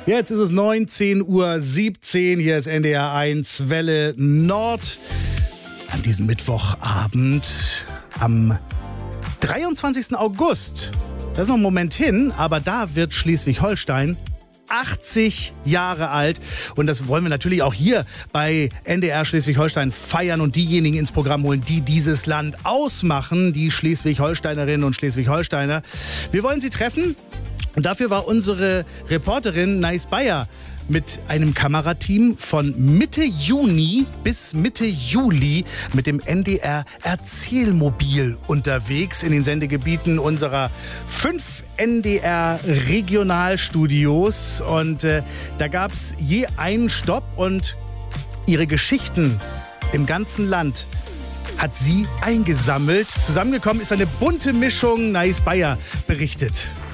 Jetzt ist es 19:17 Uhr. Hier ist NDR 1 Welle Nord. An diesem Mittwochabend am 23. August. Das ist noch ein Moment hin, aber da wird Schleswig-Holstein 80 Jahre alt. Und das wollen wir natürlich auch hier bei NDR Schleswig-Holstein feiern und diejenigen ins Programm holen, die dieses Land ausmachen, die Schleswig-Holsteinerinnen und Schleswig-Holsteiner. Wir wollen sie treffen und dafür war unsere Reporterin Nais Bayer mit einem Kamerateam von Mitte Juni bis Mitte Juli mit dem NDR Erzählmobil unterwegs in den Sendegebieten unserer 5 NDR Regionalstudios. Und da gab es je einen Stopp und ihre Geschichten im ganzen Land hat sie eingesammelt. Zusammengekommen ist eine bunte Mischung. Nais Bayer berichtet.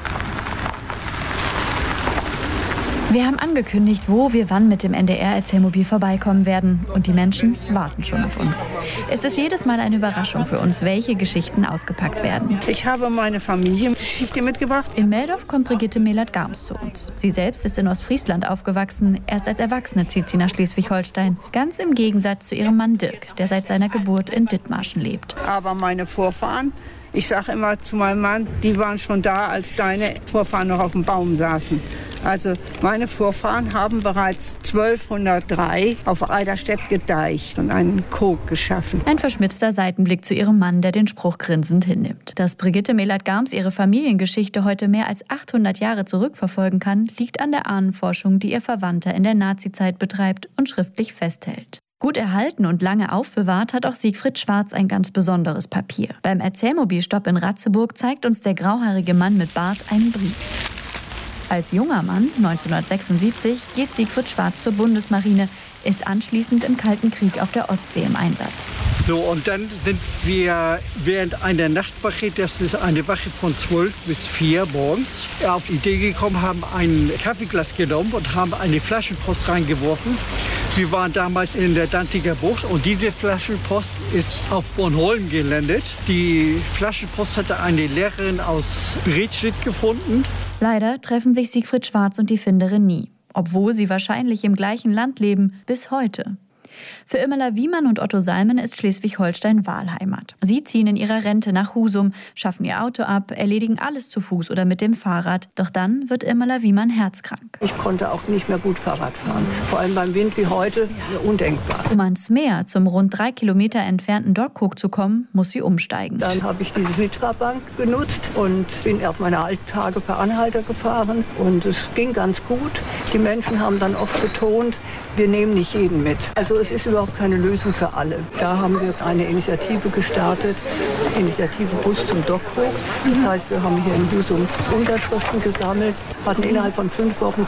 Wir haben angekündigt, wo wir wann mit dem NDR-Erzählmobil vorbeikommen werden. Und die Menschen warten schon auf uns. Es ist jedes Mal eine Überraschung für uns, welche Geschichten ausgepackt werden. Ich habe meine Familiengeschichte mitgebracht. In Meldorf kommt Brigitte Mehlert-Garms zu uns. Sie selbst ist in Ostfriesland aufgewachsen. Erst als Erwachsene zieht sie nach Schleswig-Holstein. Ganz im Gegensatz zu ihrem Mann Dirk, der seit seiner Geburt in Dithmarschen lebt. Aber meine Vorfahren, ich sage immer zu meinem Mann, die waren schon da, als deine Vorfahren noch auf dem Baum saßen. Also meine Vorfahren haben bereits 1203 auf Eiderstedt gedeicht und einen Kog geschaffen. Ein verschmitzter Seitenblick zu ihrem Mann, der den Spruch grinsend hinnimmt. Dass Brigitte Mehlert-Garms ihre Familiengeschichte heute mehr als 800 Jahre zurückverfolgen kann, liegt an der Ahnenforschung, die ihr Verwandter in der Nazizeit betreibt und schriftlich festhält. Gut erhalten und lange aufbewahrt hat auch Siegfried Schwarz ein ganz besonderes Papier. Beim Erzählmobilstopp in Ratzeburg zeigt uns der grauhaarige Mann mit Bart einen Brief. Als junger Mann, 1976, geht Siegfried Schwarz zur Bundesmarine, ist anschließend im Kalten Krieg auf der Ostsee im Einsatz. So, und dann sind wir während einer Nachtwache, das ist eine Wache von 12 bis 4 morgens, auf die Idee gekommen, haben ein Kaffeeglas genommen und haben eine Flaschenpost reingeworfen. Wir waren damals in der Danziger Bucht und diese Flaschenpost ist auf Bornholm gelandet. Die Flaschenpost hatte eine Lehrerin aus Bredstedt gefunden. Leider treffen sich Siegfried Schwarz und die Finderin nie, obwohl sie wahrscheinlich im gleichen Land leben, bis heute. Für Irmela Wiemann und Otto Salmen ist Schleswig-Holstein Wahlheimat. Sie ziehen in ihrer Rente nach Husum, schaffen ihr Auto ab, erledigen alles zu Fuß oder mit dem Fahrrad. Doch dann wird Irmela Wiemann herzkrank. Ich konnte auch nicht mehr gut Fahrrad fahren. Vor allem beim Wind wie heute, undenkbar. Um ans Meer, zum rund 3 Kilometer entfernten Dockhook zu kommen, muss sie umsteigen. Dann habe ich diese Vitra-Bank genutzt und bin auf meine alten Tage per Anhalter gefahren. Und es ging ganz gut. Die Menschen haben dann oft betont, wir nehmen nicht jeden mit. Also es ist überhaupt keine Lösung für alle. Da haben wir eine Initiative gestartet, Initiative Bus zum Dockhook. Das heißt, wir haben hier in Husum Unterschriften gesammelt, hatten innerhalb von 5 Wochen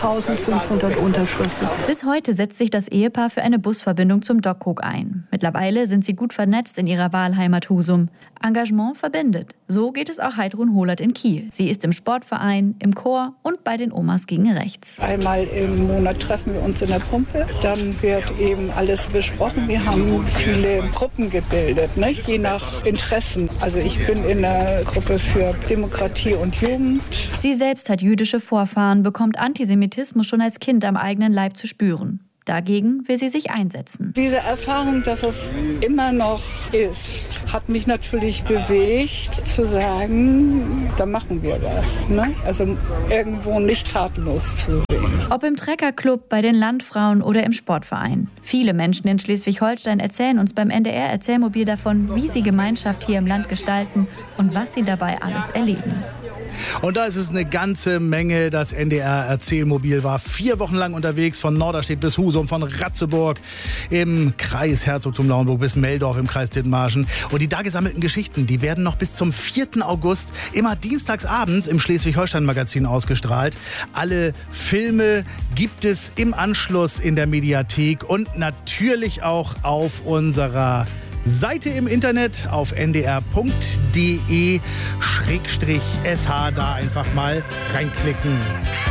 5.500 Unterschriften. Bis heute setzt sich das Ehepaar für eine Busverbindung zum Dockhook ein. Mittlerweile sind sie gut vernetzt in ihrer Wahlheimat Husum. Engagement verbindet. So geht es auch Heidrun Holert in Kiel. Sie ist im Sportverein, im Chor und bei den Omas gegen Rechts. Einmal im Monat treffen wir uns in der Pumpe. Dann wird eben alles besprochen. Wir haben viele Gruppen gebildet, ne? Je nach Interessen. Also ich bin in der Gruppe für Demokratie und Jugend. Sie selbst hat jüdische Vorfahren, bekommt Antisemitismus schon als Kind am eigenen Leib zu spüren. Dagegen will sie sich einsetzen. Diese Erfahrung, dass es immer noch ist, hat mich natürlich bewegt, zu sagen, da machen wir was. Ne? Also irgendwo nicht tatenlos zu sehen. Ob im Treckerclub, bei den Landfrauen oder im Sportverein. Viele Menschen in Schleswig-Holstein erzählen uns beim NDR Erzählmobil davon, wie sie Gemeinschaft hier im Land gestalten und was sie dabei alles erleben. Und da ist es eine ganze Menge. Das NDR Erzählmobil war 4 Wochen lang unterwegs, von Norderstedt bis Husum, von Ratzeburg im Kreis Herzogtum Lauenburg bis Meldorf im Kreis Dithmarschen. Und die da gesammelten Geschichten, die werden noch bis zum 4. August immer dienstagsabends im Schleswig-Holstein-Magazin ausgestrahlt. Alle Filme gibt es im Anschluss in der Mediathek und natürlich auch auf unserer Seite im Internet auf ndr.de/sh, da einfach mal reinklicken.